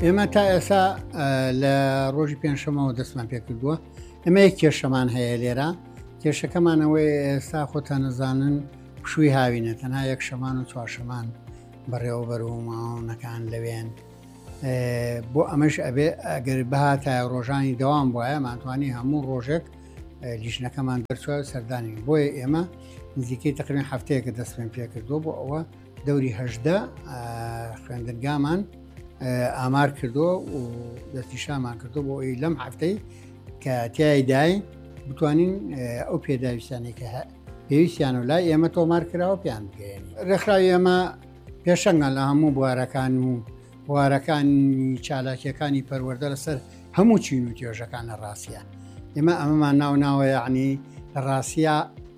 ئێمە تا ئێستا لە ڕۆژی پێنجشەمەوە دەستمان پێ کردووە. ئێمە یەک کێشەمان هەیە لێرە، کێشەکەمانەوەی ئێستا خۆتان نەزانن پشووی هاوینە، تەنها یەک شەمان و چوارشەمان بەڕێوەبەر و ماوەونەکان لەوێن. بۆ ئەمەش ئەبێ ئەگەر بەهاتە ڕۆژانی دەوام بواە ماتوانی هەموو ڕۆژێک لیژنەکەمان دەرچوە سەردانی. بۆیە ئێمە نزیکەی تقریبا هەفتەیەکە دەستمان پێ کردووە بۆ ئەوە دەوری هەژدە خوێندنگامان ئامار کردووە و دەستیشامان کردو بۆ ئەوی لەم هەفتەی کە تیایدای بتوانین ئەو پێداویستانی کە پێویستیان و لای ئێمە تۆمار کراوە پیان بگەێنی. ڕێکخراوی ئێمە پێشەنگە لە هەموو بوارەکان و بوارەکانی چالاکیەکانی پەروەردە لەسەر هەموو چین و توێژەکان لە ڕاستیە. ئێمە ئەمەمان ناوە یعنی لە ڕاستیە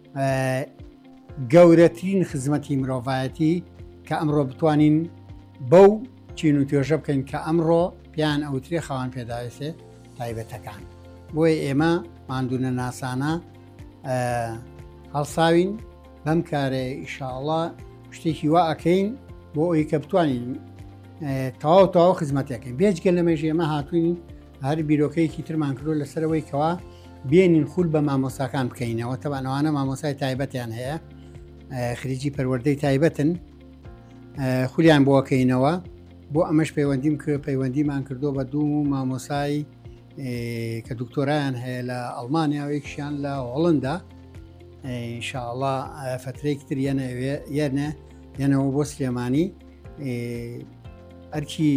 گەورەترین خزمەتی مرۆڤایەتی کە ئەمڕۆ بتوانین بەو چین و توێژە بکەین کە ئەمڕۆ پیان ئەوترێ خاوەن پێداویستێ تایبەتەکان. بۆیە ئێمە ماندوونە ناسانە هەڵساوین بەم کارێ ئینشاءڵڵا شتێکی وا ئەکەین بۆ ئەوی کە بتوانین تەواو خزمەتەکەین. بێجگە لەمەژ ئێمە هاتوین هەر بیرۆکەیەکی ترمان کردو لەسەرەوەی کەوا بێنین خول بە مامۆساکان بکەینەوە. تەبانەوانە مامۆسای تایبەتیان هەیە، خریجی پەروەردەی تایبەتن، خولیان بۆکەینەوە. بۆ ئەمەش پەیوەندیمان کردو بە دوو مامۆسای کە دکتۆرایان هەیە لە ئەڵمانیا و یەکشیان لە هۆڵندا. ئینشاءڵڵا فترەیەکی تر یەنەوە بۆ سلێمانی ئەرکی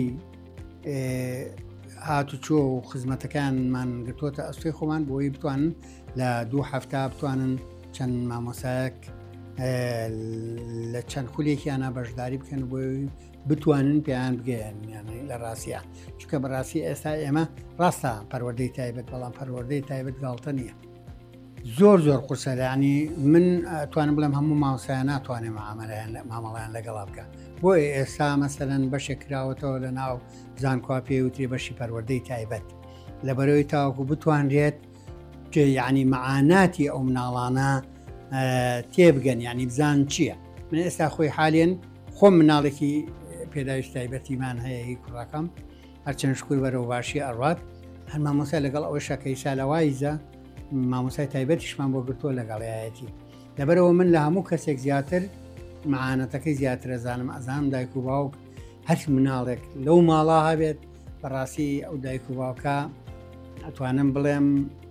هاتوچۆ و خزمەتەکانمان گرتوۆتە ئەستۆی خۆمان بۆی بتوانن لە دوو هەفتە بتوانن چەند مامۆسایەک لە چەند خولێکیانە بەشداری بکەن بۆی بتوانن پێیان بگەێن لە ڕاستیە. چونکە بەڕاستی ئێستا ئێمە ڕاستە پەروەردەی تایبەت، بەڵام پەروەردەی تایبەت گاڵتە نییە، زۆر قورسە. ینی من توانم بڵێم هەموو مامۆسایان ناتوانێت مامەڵیان لەگەڵا بکە. بۆیە ئێستا مەسەرەن بەشێک کراوەتەوە لە ناو زانکۆ پێوتری بەشی پەروەردەی تایبەت لەبەرەوەی تاوەکو بتوانرێت یعنی مەعاناتی ئەو مناڵانە تێبگەن، ینی بزان چییە. من ئێستا خۆی حالێن خۆم مناڵێکی پێداویست تایبەتیمان هەیە هی کوڕەکەم، هەرچەند شکر بەرەو باشی ئەڕات، هەر مامۆسای لەگەڵ ئەوە شەکەی سالەوایزە مامۆسای تایبەتیشمان بۆ گرتووە لەگەڵایەتی. لەبەرەوە من لە هەموو کەسێک زیاتر معانەتەکەی زیاتر ئەزانم. ئەزانم دایک و باوک هەر مناڵێک لەو ماڵا هەبێت بەڕاستی ئەو دایک و باوکە ئەتوانم بڵێم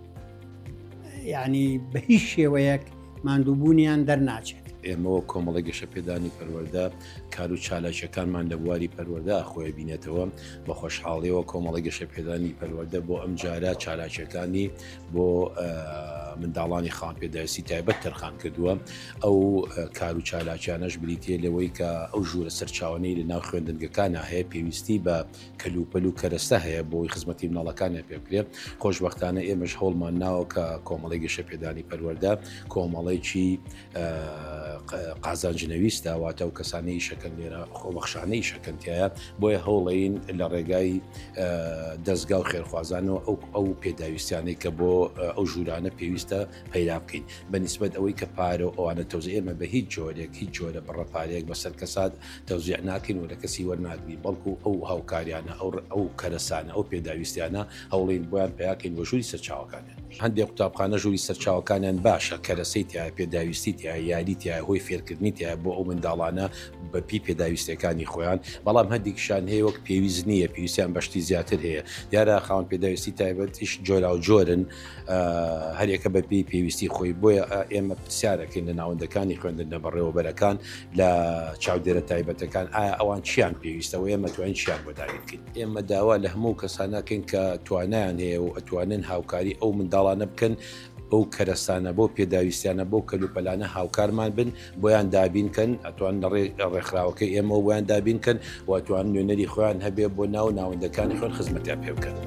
یعنی بە هیچ شێوەیەک ماندووبوونیان دەرناچێت. ئێمەوە کۆمەڵی گەشە پێدانی پەروەردە کار و چالاکیەکانمان لە بواری پەروەردە خۆی بینێتەوە. بە خۆشحاڵیەوە کۆمەڵی گەشە پێدانی پەروەردە بۆ ئەم جارە چالاکیەکانی بۆ منداڵانی خاوەن پێداویستی تایبەت تەرخان کردووە. ئەو کار و چالاکیانەش بریتێ لەوەی کە ئەو ژوورە سەرچاوانەی لە ناو خوێندنگەکانە هەیە، پێویستی بە کەلوپەل و کەرەستە هەیە بۆی خزمەتی مناڵەکانە پێ بکرێت. خۆشبەختانە ئێمەش هەوڵمان ناوە کە کۆمەڵی گەشە پێدانی پەروەردە کۆمەڵێکی قازانجنەویستە، واتە و کەسانەی شەکەن لێرە خۆبەخشانەی شەکەنتیایە. بۆیە هەوڵین لە ڕێگای دەستگا و خێرخوازانەوە ئەو پێداویستیانەی کە بۆ ئەو ژوورانە پێویستە پەیدا بکەین. بەنسبەت ئەوەی کە پارە و ئەوانە تەوزیع ئێمە بە هیچ جۆرە بڕەپارەیەک بەسەر کەسات تەوزیع ناکەین و لە کەسی وەرناگرین، بەڵکو ئەو هاوکاریانە ئەو کەرەسانە ئەو پێداویستیانە هەوڵین بۆیان پێیاکەین بۆ ژووری سەرچاوەکانیان. هەندێک قوتابخانە ژووری سەرچاوەکانیان باشە، کەرەسەی تایە، پێداویستی تایە، یاری تایە، هۆی فێرکردنی تایە بۆ ئەو منداڵانە بەپی پێداویستەکانی خۆیان. بەڵام هەندێکیشان هەیە وەک پێویست نییە، پێویستیان بەشتی زیاتر هەیە. دیارە خاوەن پێداویستی تایبەتیش جۆرا و جۆرن، هەرێکە بەپی پێویستی خۆی. بۆیە ئێمە پرسیارەکەین لە ناوەندەکانی خوێندنە بەڕێوەبەرەکان لە چاودێرە تایبەتەکان ئایا ئەوان چیان پێویستەوە ئێمە توانین چیان بۆداری بکەین. ئێمە داوا لە هەموو کەسانەکەین کە توانایان هەیە و ئەتوانن هاوکاری ئەو منداڵانە بکەن، ئەو کەرەستانە بۆ پێداویستیانە بۆ کەلوپەلانە هاوکارمان بن، بۆیان دابینکەن، ئەتوان لە ڕێکخراوەکەی ئێمە بۆیان دابینکەن و ئەتوان نوێنەری خۆیان هەبێ بۆ ناوەندەکانی خۆن خزمەتیان پێ بکەن.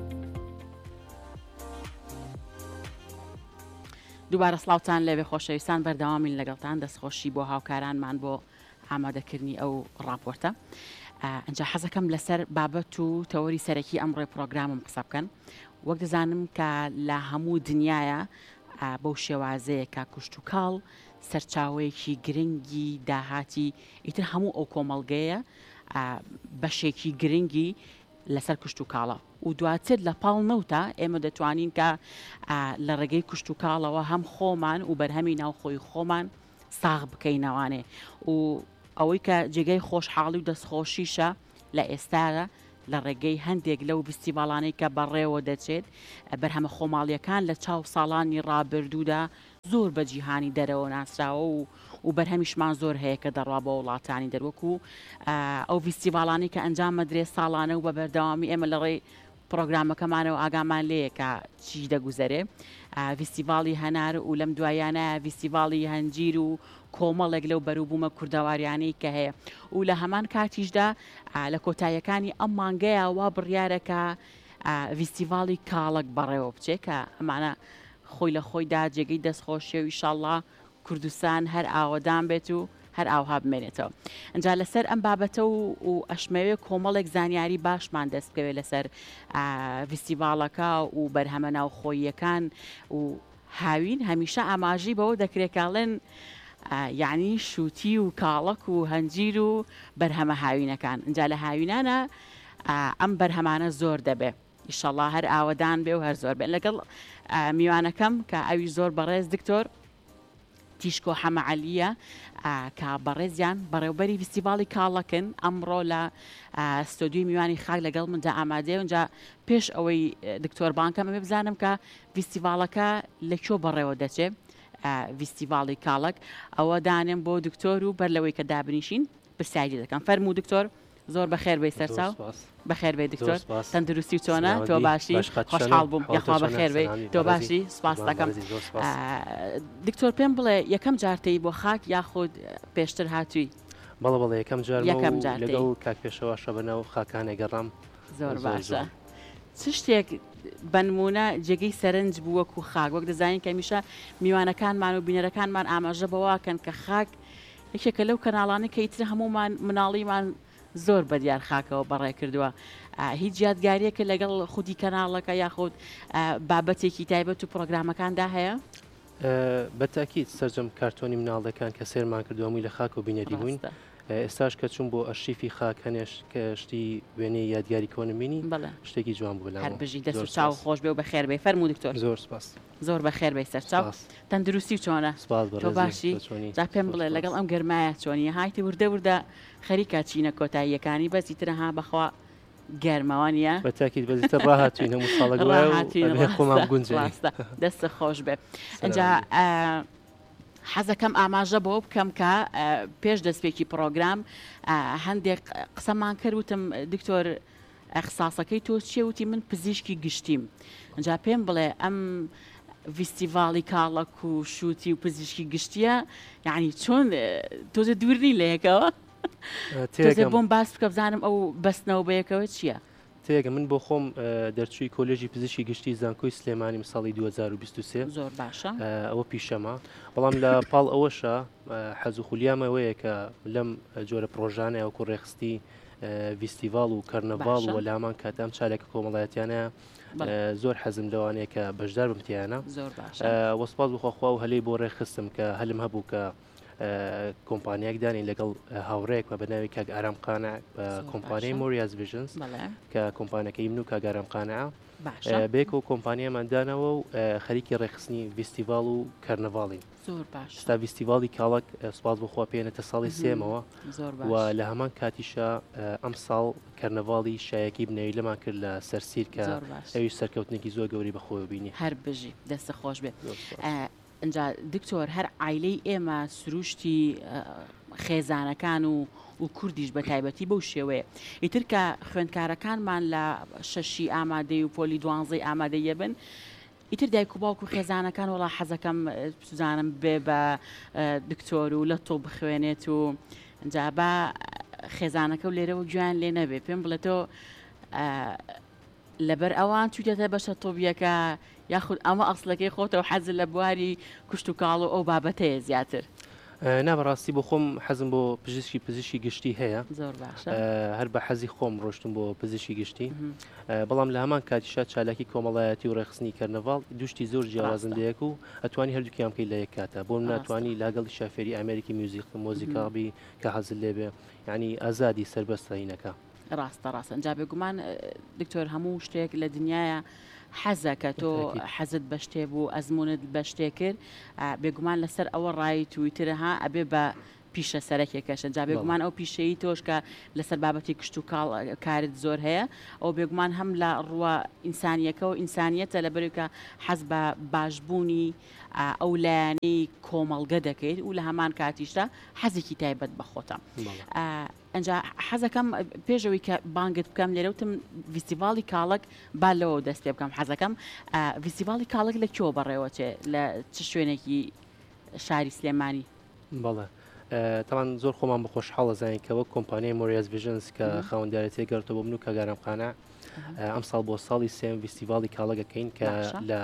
دووبارە سڵاوتان لەوێ خۆشەویستان، بەردەوامین لەگەڵتان، دەستخۆشی بۆ هاوکارانمان بۆ ئامادەکردنی ئەو ڕاپۆرتە. ئەنجا حەزەکەم لەسەر بابەت و تەوەری سەرەکی ئەمڕۆی پرۆگرامم قسە بکەن. وەک دەزانم کە لە هەموو دنیاە بەو شێوازەیە کا کوشت و کاڵ سەرچاوەیەکی گرنگی داهاتی ئیتر هەموو ئەو کۆمەڵگەیە بەشێکی گرنگی لەسەر کشت و کاڵە و دواتر لە پاڵ نەوتە ئێمە دەتوانین کە لە ڕێگەی کشت و کاڵەوە هەم خۆمان و بەرهەمی ناوخۆی خۆمان ساغ بکەینەوانێ و ئەوەی کە جێگەی خۆشحاڵی و دەستخۆشیشە لە ئێستاە لە ڕێگەی هەندێک لەو فستیڤالانەی کە بەڕێوە دەچێت بەرهەمە خۆماڵیەکان لە چاو ساڵانی ڕابردوودا زۆر بە جیهانی دەرەوە ناسراوە و بەرهەمیشمان زۆر هەیە کە دەڕوا بە وڵاتانی دەروەکو ئەو فستیڤالانی کە ئەنجام مەدرێ ساڵانە و بە بەردەوامی ئێمە لە ڕێی پرۆگرامەکەمانەوە ئاگامان لەیە کە چی دەگوزەرێ فستیڤاڵی هەنار و لەم دوایانە فستیڤاڵی هەنجیر و کۆمەڵێک لەو بەروبوومە کوردەواریانەی کە هەیە و لە هەمان کاتیشدا لە کۆتاییەکانی ئەم مانگەیە وا بڕیارەکە فستیڤاڵی کاڵک بەڕێوە بچێت کە ئەمانە خۆی لە خۆیدا جێگەی دەستخۆشیە و ئیشاڵڵا کوردستان هەر ئاوەدان بێت و هەر ئاوها بمێنێتەوە ئەجا لەسەر ئەم بابەتە و ئەشمەوێ کۆمەڵێک زانیاری باشمان دەست بکەوێت لەسەر فستیڤاڵەکە و بەرهەمە ناوخۆییەکان و هاوین هەمیشە ئاماژی بەوە دەکرێکاڵێن یعنی شووتی و کاڵک و هەنجیر و بەرهەمە هاوینەکان ئەجا لە هاوینانە ئەم بەرهەمانە زۆر دەبێ ئیشەڵڵا هەر ئاوەدان بێ و هەر زۆر بێن لەگەڵ میوانەکەم کە ئەوی زۆر بەڕێز دکتۆر تیشکۆ حەمەعەلیە کە بەڕێزیان بەڕێوبەری فستیڤاڵی کاڵەکن ئەمڕۆ لە ستۆدیۆی میوانی خاک لەگەڵ مندا ئامادەیە اونجا پێش ئەوەی دکتۆر بانکەم ئەمێ بزانم کە فستیڤاڵەکە لەکوێ بەڕێوە دەچێت فستیڤاڵی کاڵک ئەوە دانێم بۆ دکتۆر و بەر لەوەی کە دابنیشین پرسیاری دەکەم فەرموو دکتۆر زۆر بەخێر بێ سەرچاو بەخێر بێ دکتۆر تەندروستی و چۆنە تۆ باشی خۆشحاڵ بووم یاخوا بەخێر بێ تۆ باشی سپاس دەکەم دکتۆر پێم بڵێ یەکەم جارتەی بۆ خاک یاخود پێشتر هاتووی بەڵێ یەکەم جار لەگەڵ کاک پێشەوەشە بەناو خاکانێک گەڕام زۆر باشە چ شتێک بەنمونە جێگەی سەرنج بوو وەکو خاک وەک دەزانین کە میشە میوانەکانمان و بینەرەکانمان ئاماژە بەواکەن کە خاک یەکێکە لەو کەناڵانی کە ئیتر هەمومان مناڵیمان زۆر بە دیار خاکەوە بەڕێ کردووە هیچ یادگاریەکە لەگەڵ خودی کەناڵەکە یاخود بابەتێکی تایبەت و پرۆگرامەکاندا هەیە بەتاکیت سەرجەم کارتۆنی مناڵەکان کە سێرمان کردووەمووی لە خاک و بینەری بووین ئێستاش کە چوون بۆ ئەرشیفی خاک هەنێش کە شتی وێنەی یادگاری کۆنم بینی شتێکی جوان بوو هەر بژی دەست چاو خۆش بێ و بەخێر بێ فەرموو دکتۆر زۆر سپاس زۆر بەخێر بێ سەرچاو تەندروستی و چۆنە تۆ باشی جا پێم بڵێ لەگەڵ ئەم گەرمایە چۆنیە هایتی وردە وردە خەریکە چینە کۆتاییەکانی بەسی ترەها بەخوا گەرمەوانە بەتاکیت بەزیتر ڕاهاتوین هەموو ساڵە خۆمان گونجێ دەستە خۆش بێ ئەجا حەزەکەم ئاماژە بۆ بکەم کە پێش دەستپێکی پرۆگرام هەندێک قسەمان کردوتم دکتۆر اختصاصەکەی تۆ چیە وتی من پزیشکی گشتیم ئەجا پێم بڵێ ئەم فستیڤاڵی کاڵک و شووتی و پزیشکی گشتیە یعنی چۆن تۆزە دوورنی لە یەکەوە تۆزە بۆم باس بکە بزانم ئەو بەستنەوە بە یەکەوە چییە؟ تێگە من بۆ خۆم دەرچووی کۆلێژی پزیشکی گشتی زانکۆی سلێمانی ساڵی 2023 زۆر باشە ئەوە پیشەمە بەڵام لە پاڵ ئەوەشە حەز و خولیامەوەیە کە لەم جۆرە پرۆژانە وەکو ڕێخستی فستیڤاڵ و کەرنەڤاڵ و لامان کاتام چالێکە کۆمەڵایەتیانە زۆر حەزم لەوانەیە کە بەشدار بمتیانە وەسپاس بخواخوا و هەلەی بۆ ڕێخستم کە هەلم هەبوو کە کۆمپانیاک دانین لەگەڵ هاوڕێک بە بەناوی کاک ئارامقانە کۆمپانیای مۆریاز ڤیژنز کە کۆمپانیەکەی من و کاک ئارامقانە بێک و کۆمپانیاماندانەوە و خەریکی ڕێخستنی فستیڤاڵ و کەرنەڤاڵی ستا فستیڤاڵی کاڵک سوپاس بخوا پێێنێتە ساڵی سێمەوە و لە هەمان کاتیشە ئەم ساڵ کەرنەڤاڵی شایەکی بنەوی لەمان کرد لە سەرسیر کە ئەوی سەرکەوتنێکی زۆر گەوری بەخۆی بینی هەر بژی دەستە خۆش بێت ئەجا دکتۆر هەر عیلەی ئێمە سروشتی خێزانەکان و کوردیش بە تایبەتی بەو شێوەیە ئیتر کە خوێندکارەکانمان لە شەشی ئامادەی و پۆلی 12 ئامادەیە بن ئیتر دایک و باوک و خێزانەکان وڵا حەزەکەم سوزانم بێ بە دکتۆر و لە تۆ بخوێنێت و ئەجا بە خێزانەکە و لێرەوە گویان لێ نەبێ پێم بڵێت تۆ لەبەر ئەوان چوتێتە بەشە تۆبیەکە یاخود ئەمە ئەسڵەکەی خۆتەوە حەز لە بواری کوشت و کاڵ و ئەو بابەتەیە زیاتر نابڕاستی بۆ خۆم حەزم بۆ پزیشکی گشتی هەیە زۆر باشە هەر بە حەزی خۆم ڕۆشتم بۆ پزیشکی گشتی بەڵام لە هەمان کاتیشا چالاکی کۆمەڵایەتی و ڕێخستنی کەرنەڤاڵ دوشتی زۆر جیاوازندەیەک و ئەتوانی هەردووکیان بکەی لە یەک کاتە بۆم ناتوانی لاگەڵی شافێری ئەمریکی مۆزیکابی کە حەزل لێبێ یعنی ئازادی سربەستەینەکە ڕاستە ئەنجا بێگومان دکتۆر هەموو شتێک لە دنیاە حەزە کە تۆ حەزت بە شتێ بوو ئەزمونت بە شتێ کرد بێگومان لەسەر ئەوە ڕای تویترها ئەبێ بە پیشە سەرەکێکەشە جا بێگومان ئەو پیشەیی تۆش کە لەسەر بابەتی کشت و کارت زۆر هەیە ئەو بێگومان هەم لە ڕووە ئینسانیەکە و ئینسانیەتە لە بەرێکە حەز بە باشبوونی ئەو لایەنەی کۆمەڵگە دەکەیت و لە هەمان کاتیشدا حەزێکی تایبەت بەخۆتە ئەنجا حەزەکەم پێشەوەی کە بانگت بکەم لێرەوتم فیستیڤاڵی کاڵک با لەوە دەست پێ بکەم حەزەکەم فیستیڤاڵی کاڵک لە کێوە بەڕێوەچێ لە چ شوێنێکی شاری سلێمانی بەڵێ تاوان زۆر خۆمان بە خۆشحاڵە زانینکەوە کۆمپانیای مۆریاز ڤیژنس کە خاوەندیارەتی گەڕێتەوە بن و کە گارمخانە ئەم ساڵ بۆ ساڵی سێم فیستیڤاڵی کاڵەکەین کە لە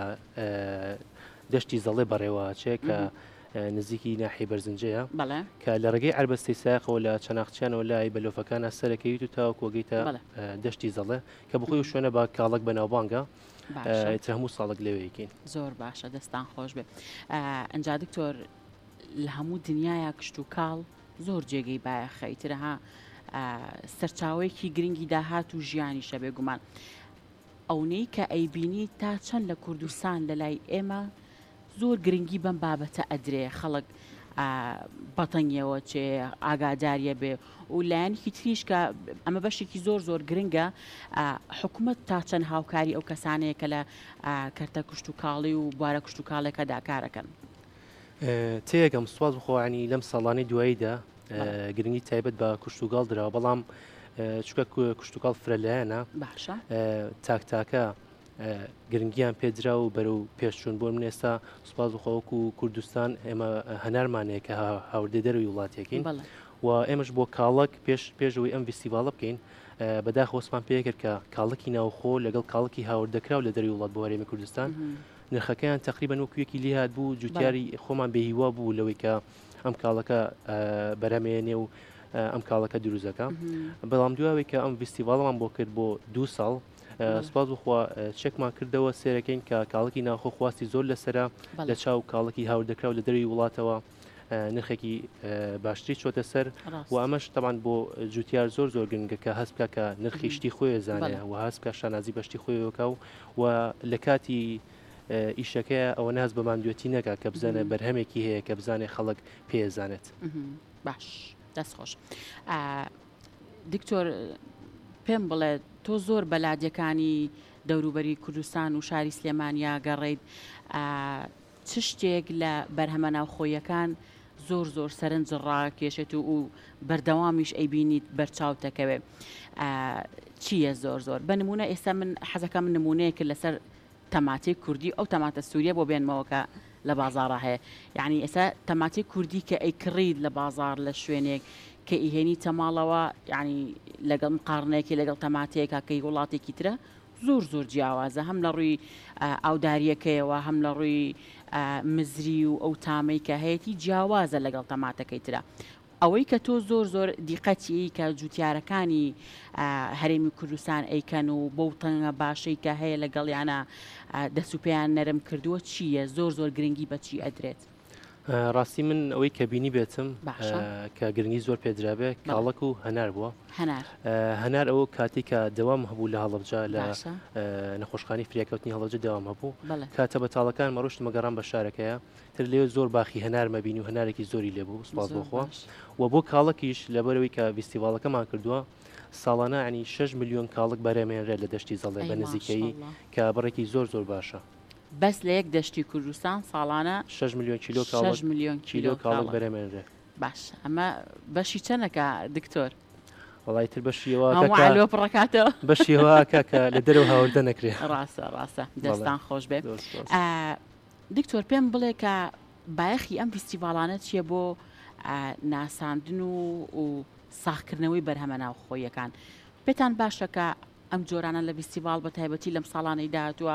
دەشتی زەڵێ بەڕێوەچێ کە نزیکی ناحی بەرزنجەیە کە لە ڕێگەی عربەستی ساقەوە لە چەناخچیانەوە لای بەلۆفەکانە سەرەکەویت و تاوەکو وەگەیتە دەشتی زەڵێ کە بخۆی شوێنە بە کاڵک بەناوبانگە هەموو ساڵک لەوەیەکەین زۆر باشە دەستان خۆش بێت ئەنجا دکتۆر لە هەموو دنیاە کشت و کاڵ زۆر جێگەی باە خەیترەها سەرچاوەیەکی گرنگی داهات و ژیانی شە بێگومان ئەونەی کە ئەیبینی تا چەند لە کوردستان لە لای ئێمە زۆر گرنگی بەم بابەتە ئەدرێ خەڵک بەتەنگیەوە چێ ئاگاداریە بێ و لایەنێکی تریش کە ئەمە بەشێکی زۆر گرنگە حکوومەت تا چەند هاوکاری ئەو کەسانەیە کە لە کەرتە کشت و کاڵی و بوارە کشت و کاڵێکە داکارەکەن تێگەم سواز بخۆانی لەم ساڵانی دواییدا گرنگی تایبەت بە کشتتوگاڵ درراوە بەڵام چکە کشتتوکاڵ فرەلایەنە باشە تاکتاکە گرنگیان پێدرا و بەرەو پێشچوون بۆ من ئێستا سوپاز بخۆوەکو و کوردستان ئێمە هەنارمانەیە کە هاوردە دەروی وڵاتێکین و ئێمەش بۆ کاڵک پێشەوەی ئەم فیستیڤالە بکەین بەداخۆسمان پێکرد کە کاڵکی ناوخۆ لەگەڵ کاڵکی هاوردەکراو لە دەروی وڵات بۆ هەرێمی کوردستان نرخەکەیان تقریبان وەکوێکی لێهات بوو جوتیاری خۆمان بێهیوا بوو لەوەی کە ئەم کاڵەکە بەرەمێنێ و ئەم کاڵەکە دروزەکە بەڵام دواوەی کە ئەم فیستیڤالەمان بۆ کرد بۆ 2 ساڵ سپاس بخوا چێکمان کردەوە سێرەکەین کە کاڵکی ناوخۆ خواستی زۆر لەسرە لە چاو کاڵکی هاوردەکراو لە دەروی وڵاتەوە نرخێکی باشتری چۆتە سەر و ئەمەش تەمان بۆ جوتیار زۆر گرنگە کە هەست بکە کە نرخی شتی خۆی زانێ و هەست بکە شانازی بەشتی خۆیەوەکە و لە کاتی ئیشەکەی ئەوە ناز بەماندوێتی نەکە کە بزانە بەرهەمێکی هەیە کە بزانێ خەڵک پێزانێت باش دەست خۆش دکتۆر پێم بڵێ تۆ زۆر بەلادیەکانی دەوروبەری کوردستان و شاری سلێمانیا گەڕێیت چ شتێک لە بەرهەمە ناوخۆیەکان زۆر سەرنج ڕاکێشێت و بەردەوامیش ئەیبینیت بەرچاوتەکەوێ چییە زۆر بە نمونە ئێستا من حەزەکەم نمونەیەکە لەسەر تەماتی کوردی ئەو تەماتە سووریە بۆ بێنمەوەکە لە بازاڕە هەیە یعنی ئێستا تەماتی کوردی کە ئەیکڕید لە بازار لە شوێنێک کە ئیهێنی تەماڵەوە ینی لەگەڵ قارنێکی لەگەڵ تەماتەیەکە کەی وڵاتێکی ترە زۆر جیاوازە هەم لە ڕووی ئاوداریەکەیەوە هەم لە ڕووی مزری و ئەو تامەی کە هەیەی جیاوازە لەگەڵ تەماتەکەی ترە ئەوەی کە تۆ زۆر دیقەتی کە جوتیارەکانی هەرێمی کوردستان ئەیکەن و بەو تەنگە باشەی کە هەیە لەگەڵیانە دەسوپیان نەرم کردووە چییە زۆر گرنگی بەچی ئەدرێت ڕاستی من ئەوەی کە بینی بێتم کە گرنگی زۆر پێدرابێ کاڵک و هەنار بووە هەنار ئەوە کاتی کە دەوام هەبوو لە هەڵەبجا لە نەخۆشخانی فریاکەوتنی هەڵەبجە داوام هەبوو کاتە بەتاڵەکان مەڕۆشت مەگەڕان بە شارەکەیە تر لێ زۆر باخی هەنار مەبینی و هەنارێکی زۆری لێبوو سپاس بۆخوا و بۆ کاڵکیش لەبەرەوەی کە فیستیڤالەکەمان کردووە ساڵانە عنی 6 ملیۆن کاڵک بەرەمێنرێت لە دەشتی زەڵێ بە نزیکەی کە بڕێکی زۆر باشە بەس لە یەک دەشتی کوردستان ساڵانە 6 ملیۆن کیلۆ کاڵک بەرەمێنرێت باش ئەمە بەشی چەندەکە دکتۆر وڵای تر بەشیەوە پڕکاتەوە بەشیەوەکە کە لە دەرەوە هاوردە نەکرێت ڕاستە دەستان خۆش بێت دکتۆر پێم بڵێ کە بایەخی ئەم فیستیڤالانە چییە بۆ ناساندن و ساختکردنەوەی بەرهەمە ناوخۆیەکان پێتان باشەکە ئەم جۆرانە لە فیستیڤال بە تایبەتی لەم ساڵانەی داهاتووە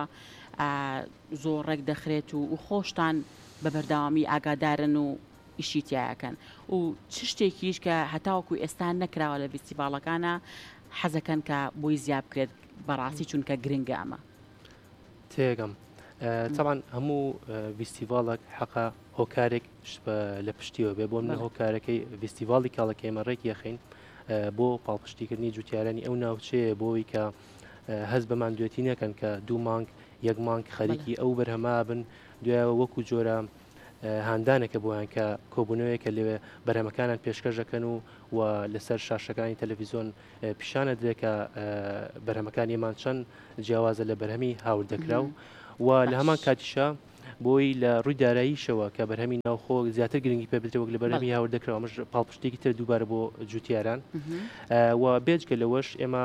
زۆر ڕێک دەخرێت و خۆشتان بە بەرداوامی ئاگادارن و ئیشیتیایەکەن و چ شتێکیش کە هەتاوەکو ئێستا نەکراوە لە فیستیڤالەکانە حەزەکەن کە بۆی زیاب کرێت بەڕاستی چونکە گرنگە ئەمە تێگەم تاوان هەموو فیستیڤالێک حەقا هۆکارێک لە پشتیەوە بێ بۆ من هۆکارەکەی فیستیڤاڵی کاڵەکە ئێمە ڕێک یەخین بۆ پاڵپشتیکردنی جوتیارانی ئەو ناوچەیە بۆی کە هەز بەمان دوێتی نەکەن کە 2 مانگ 1 مانگ خەریکی ئەو بەرهەما بن دوایەوە وەکو جۆرە هاندانێکە بۆیان کە کۆبوونەوەیکە لەوێ بەرهەمەکانان پێشکەشەکەن و لەسەر شاشەکانی تەلەڤیزۆن پیشانە درێکە بەرهەمەکان ئێمان چەند جیاوازە لە بەرهەمی هاوردەکرا و لە هەمان کاتیشە بۆی لە ڕووی داراییشەوە کە بەرهەمی ناوخۆ زیاتر گرنگی پێ بدرێت وەک لە بەرهەمی هاوردەکراوە مش پاڵپشتێکی تر دووبارە بۆ جوتیاران و بێجگە لەوەش ئێمە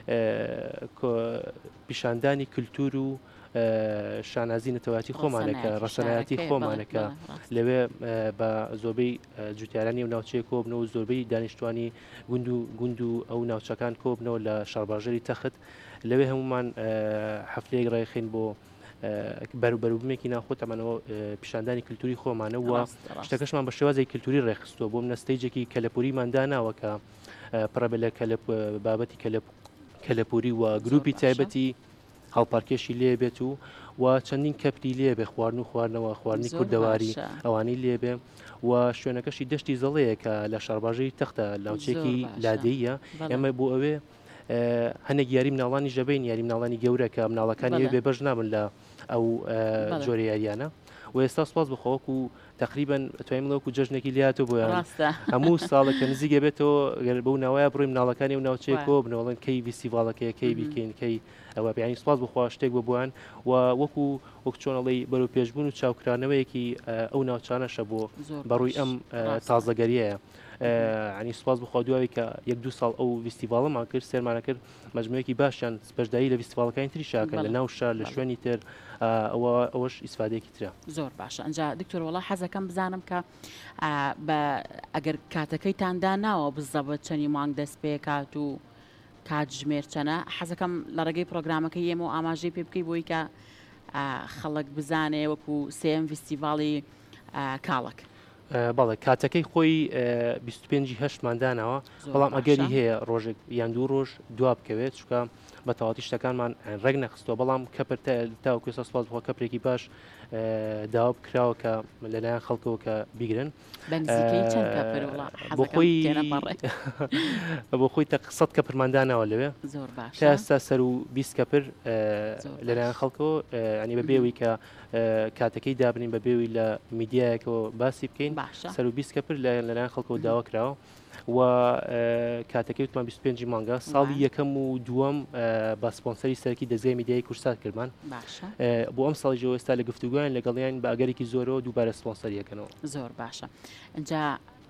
پیشاندانی کللتور و شانازی نەتەواتی خۆمانەکە ڕەسەنایەتی خۆمانەکە لەوێ بە زۆربەی جوتیارانی و ناوچەیە کۆبنەوە زۆربەی دانیشتوانی گوند و ئەو ناوچەکان کۆبنەوە لە شارباژەری تەخت لەوێ هەمومان حەفلەیەک ڕێخین بۆ بەروبەروبمێکی ناخۆ تەمانەوە پیشاندانی کللتوری خۆمانە وە شتەکەشمان بە شێوازی کللتوری ڕێخستووە بۆ منەستەیجێکی کەلەپوریمانداناوە کە پڕەبە لە بابەتی کەلەپوری و گروپی تایبەتی هەڵپارکێشی لێ بێت و چەندین کەپری لێ بێ خواردن و خواردنەوە خواردنی کوردەواری ئەوانەی لێ بێ و شوێنەکەشی دەشتی زەڵەیە کە لە شارباژەی تەختە لاوچێکی لادەیە ئێمە بۆ ئەوێ هەنێک یاری مناڵانی ژەبین یاری مناڵانی گەورە کە مناڵەکانی بێ بەش نابن لە ئەو جۆرە یاریانە و ئێستا سپاس بخۆوەک و تقریبا توانیمڵەوەکو جژنێکی لاتۆ بۆیان هەموو ساڵەکە نزیگە بێتەوە گەر بەو ناوایە بڕۆی مناڵەکانی و ناوچەیە کۆ بنەوەڵن کەی فیستیڤالەکەی کەی بیکەین کەی ئەوە بیانی سپاس بخوا شتێک بۆ بووان و وەکو چۆنەڵی بەرەو پێشبوون و چاوکرانەوەیەکی ئەو ناوچانەشە بۆ بەڕووی ئەم تازەگەریەیە ینی سپاس بخوا دوایی کە 1-2 ساڵ ئەو فیستیڤالەمان کرد سێرمانە کرد مەجموعەیەکی باشیان سپەشدایی لە فیستیڤالەکانی تری شاکەن لە ناو شار لە شوێنی تر ئەوەش ئیسفادەیەکی ترە زۆر باشە ئەنجا دکتۆر وڵا حەزەکەم بزانم کە ئەگەر کاتەکەیتاندا ناوە بزەبەت چەنی مانگ دەست پێ کات و کات ژمێر چەنە حەزەکەم لە ڕێگەی پرۆگرامەکە ئێمە و ئاماژەی پێ بکەی بۆی کە خەڵک بزانێ وەکو سێم فیستیڤاڵی کاڵک بەڵێ کاتەکەی خۆی 25 مادانەوە بەڵام ئەگەری هەیە ڕۆژێک یان 2 ڕۆژ دوا بکەوێت چکە بە تەواتی شتەکانمان ڕێک نەخستەوە بەڵام کەپر تاوکو سپاس بخۆ کەپرێکی باش داوا بکراوە کە لەلایەن خەڵکەوە کە بیگرن بۆ خۆی 100 کەپرماندانەوە لەوێ تا ئێستا سەر و 20 کەپر لەلایەن خەڵکەوە ئەنی بەبێەوەی کە کاتەکەی دابنین بەبێوی لە میدیایەکەوە باسی بکەین سەر و 20 کەپر لەلایەن خەڵکەوە داوا کراوە و کاتەکەی وتمان 25 مانگە ساڵی یەکەم و دووەم بە سپۆنسەری سەرکی دەزگای میدیای کورسات کردمان بۆ ئەم ساڵی ژەوە ئێستا لە گفتوگویان لەگەڵیان بە ئەگەرێکی زۆرەوە دووبارە سپۆنسەریەکەنەوە زۆر باشە ئەجا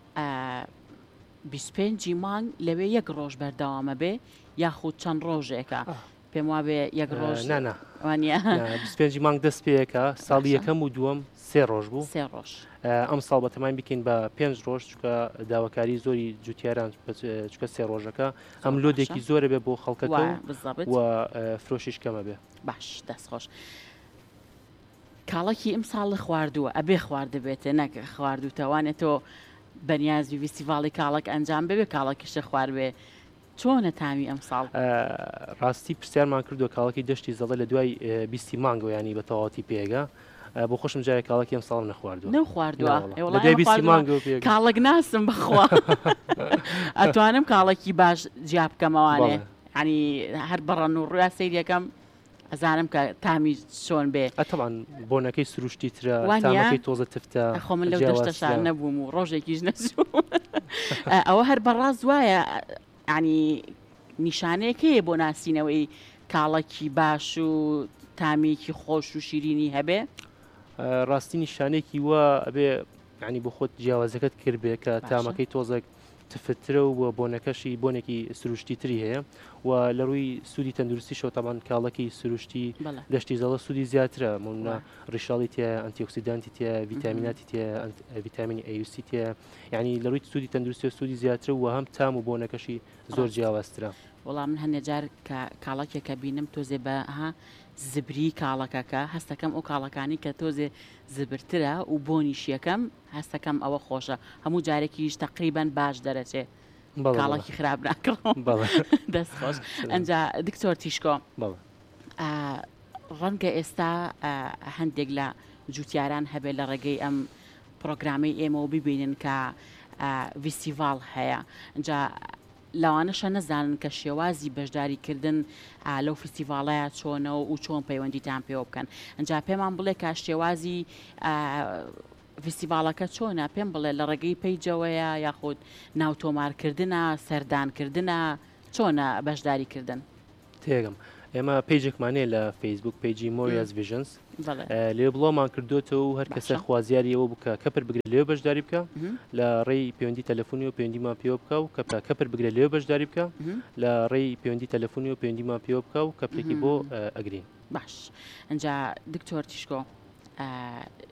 25 مانگ لەوێ 1 ڕۆژ بەردەوامە بێ یاخود چەند ڕۆژێکە پێم وابێ 1 ڕۆژ وانە 25 مانگ دەست پێیەکە ساڵی یەکەم و دووەم 3 ڕۆژ بوو 3 ڕۆژ ئەم ساڵ بە تەمان بکەین بە 5 ڕۆژ چکە داواکاری زۆری جوتیاران چکە 3 ڕۆژەکە ئەم لۆدێکی زۆرە بێ بۆ خەڵکەکە و فرۆشیش کەمە بێ باش دەستخۆش کاڵکی ئەم ساڵ خواردووە ئەبێ خوارد بێتێ نەکە خواردووتەوانێتەوە بەنیازی فیستیڤاڵی کاڵک ئەنجام ببێ کاڵکیشە خوارد بێ چۆنە تامی ئەم ساڵ ڕاستی پرسیارمان کردووە کاڵکی دەشتی زەڵە لە دوای 20 مانگەوە ینی بە تەواتی پێگە بۆ خۆشم جارێک کاڵکی ئەم ساڵ نەخواردووە کاڵک ناسم بخوا ئەتوانم کاڵکی باش جیا بکەمەوانێ ینی هەر بەڕەن و ڕویا سەیریەکەم ئەزانم کە تامی چۆن بێ ئەتەوان بۆنەکەی سروشتی ترە تامەکەی تۆزە تفتە خۆ من لەو دەشتەشا نەبووم و ڕۆژێکیش نەچوو ئەوە هەر بەڕاست وایە ینی نیشانەیەکەیە بۆ ناسینەوەی کاڵکی باش و تامێکی خۆش و شیرینی هەبێ ڕاستی نیشانێکی وە ئەبێ ینی بۆ خۆت جیاوازەکەت کرد بێ کە تامەکەی تۆزێک تفترە و بۆنەکەشی بۆنێکی سروشتی تری هەیە و لە ڕووی سوودی تەندروستی شەوتەمان کاڵکی سروشتی دەشتی زەڵە سوودی زیاترە منە ڕیشاڵی تێ ئەنتیۆکسیدانتی تێ ڤیتامیناتی تێ ڤیتامینی ئەیوسی تێ یعنی لە ڕووی سوودی تەندروستی و سوودی زیاترە و هەم تام و بۆنەکەشی زۆر جیاوازترە وەڵام من هەندێک جار کاڵکێکە بینم تۆزێ بەها زبری کاڵەکەکە هەستەکەم ئەو کاڵەکانی کە تۆزێ زبرترە و بۆنیش یەکەم هەستەکەم ئەوە خۆشە هەموو جارێکیش تقریبان باش دەرەچێ کاڵکی خراپ ناکڕم دەست خۆش ئەنجا دکتۆر تیشکۆ ڕەنگە ئێستا هەندێک لە جوتیاران هەبێت لە ڕێگەی ئەم پرۆگرامی ئێمە و ببینن کە فیستیڤاڵ هەیە ئەنجا لەوانەشە نەزانن کە شێوازی بەشداریکردن لەو فستیڤالەیە چۆنەوە و چۆن پەیوەندیتان پێوە بکەن. ئەجا پێمان بڵێ کە شێوازی فستیڤالەکە چۆنە، پێم بڵێ لە ڕێگەی پەیجەوەیە یاخود ناوتۆمارکردنە، سەردانکردنە، چۆنە بەشداریکردن؟ تێگەم ئێمە پیجێکمانەیە لە فیسبوک پیجی مۆریاز ڤیژنس لێ بڵۆمان کردوتەوە و هەر کەسە خوازیاریەوە بکە کەپر بگرێت لێو بەشداری بکە لە ڕێی پەیوەندی تەلەفۆنی و پەیوەندیمان پێوە بکە و کەپر بگرێت لێو بەشداری بکە لە ڕێی پەیوەندی تەلەفۆنی و پەیوەندیمان پێوە بکە و کەپێکی بۆ ئەگرین. باش ئەجا دکتۆر تیشکۆ